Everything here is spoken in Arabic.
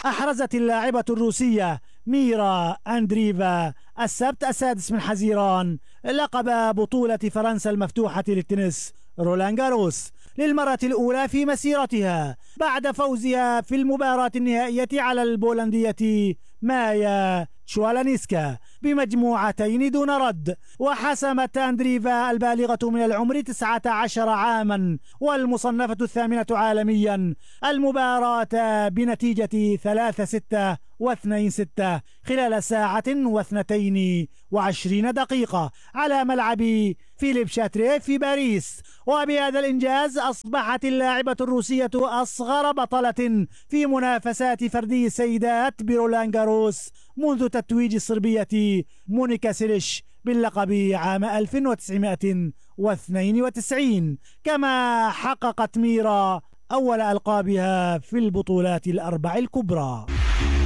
أحرزت اللاعبة الروسية ميرا أندريفا السبت 6 من حزيران لقب بطولة فرنسا المفتوحة للتنس رولان جاروس للمرة الأولى في مسيرتها بعد فوزها في المباراة النهائية على البولندية مايا تشوالانيسكا بمجموعتين دون رد. وحسمت أندريفا البالغة من العمر 19 عاما والمصنفة 8 عالميا المباراة بنتيجة 3-6 و2-6 خلال 1 و22 دقيقة على ملعب فيليب شاتريه في باريس. وبهذا الإنجاز أصبحت اللاعبة الروسية أصغر بطلة في منافسات فردي السيدات برولان جاروس منذ تتويج الصربية مونيكا سيليش باللقب عام 1992، كما حققت ميرا أول ألقابها في البطولات الأربع الكبرى.